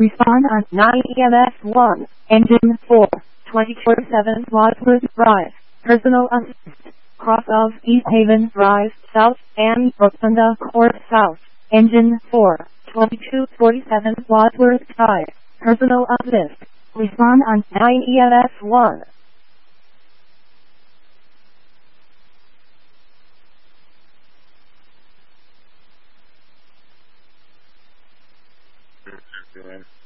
Respond on 9 EMS1, Engine 4, 24/7 Wadsworth Drive, Personal Assist, cross of East Haven Drive South and Rotunda Court South, Engine 4, 2247 Wadsworth Drive, Personal Assist. Respond on 9 EMS1. Good.